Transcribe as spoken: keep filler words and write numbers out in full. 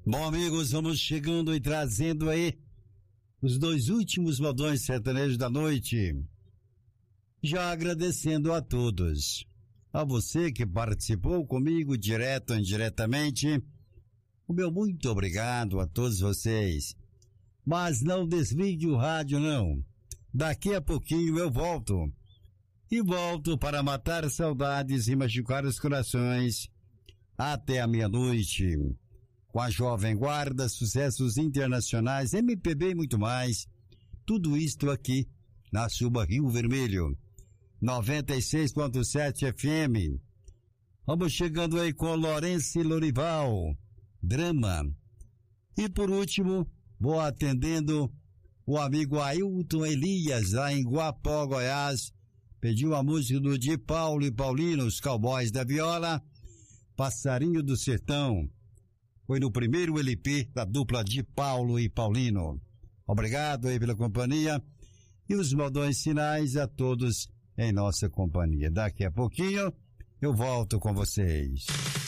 Bom, amigos, vamos chegando e trazendo aí os dois últimos modões sertanejos da noite. Já agradecendo a todos. A você que participou comigo, direto ou indiretamente, o meu muito obrigado a todos vocês. Mas não desligue o rádio, não. Daqui a pouquinho eu volto. E volto para matar saudades e machucar os corações até a meia-noite. Com a Jovem Guarda, sucessos internacionais, M P B e muito mais. Tudo isto aqui na Suba Rio Vermelho. noventa e seis ponto sete F M. Vamos chegando aí com Lourenço e Lorival. Drama. E por último, vou atendendo o amigo Ailton Elias, lá em Guapó, Goiás. Pediu a música do Di Paulo e Paulino, os Cowboys da Viola, Passarinho do Sertão. Foi no primeiro L P da dupla Di Paulo e Paulino. Obrigado aí pela companhia e os modões finais a todos em nossa companhia. Daqui a pouquinho eu volto com vocês.